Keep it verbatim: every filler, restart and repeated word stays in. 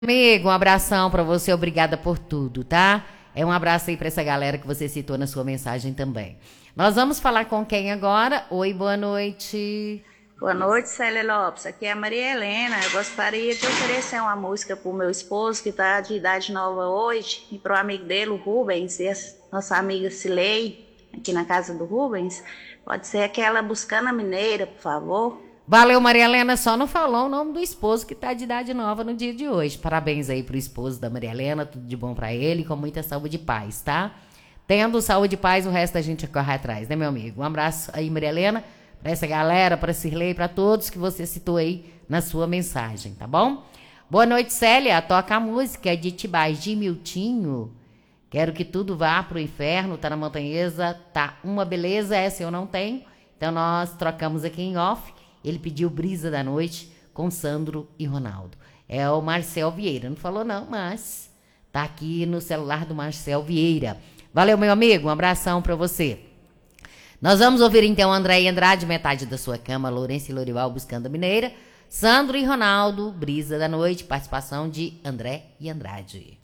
Amigo, um abração pra você, obrigada por tudo, tá? É um abraço aí pra essa galera que você citou na sua mensagem também. Nós vamos falar com quem agora? Oi, boa noite. Boa noite, Célia Lopes. Aqui é a Maria Helena. Eu gostaria de oferecer uma música para o meu esposo, que está de idade nova hoje, e para o amigo dele, o Rubens, e a nossa amiga Cilei, aqui na casa do Rubens. Pode ser aquela Buscando a Mineira, por favor. Valeu, Maria Helena, só não falou o nome do esposo que tá de idade nova no dia de hoje. Parabéns aí pro esposo da Maria Helena, tudo de bom pra ele, com muita saúde e paz, tá? Tendo saúde e paz, o resto a gente corre atrás, né, meu amigo? Um abraço aí, Maria Helena, pra essa galera, pra Cirlei, pra todos que você citou aí na sua mensagem, tá bom? Boa noite, Célia. Toca a música de Tibás de Miltinho. Quero que tudo vá pro inferno, tá na montanhesa, tá uma beleza, essa eu não tenho. Então nós trocamos aqui em off. Ele pediu Brisa da Noite com Sandro e Ronaldo. É o Marcel Vieira. Não falou não, mas tá aqui no celular do Marcel Vieira. Valeu, meu amigo. Um abração pra você. Nós vamos ouvir então André e Andrade, Metade da Sua Cama, Lourenço e Lorival, Buscando a Mineira. Sandro e Ronaldo, Brisa da Noite, participação de André e Andrade.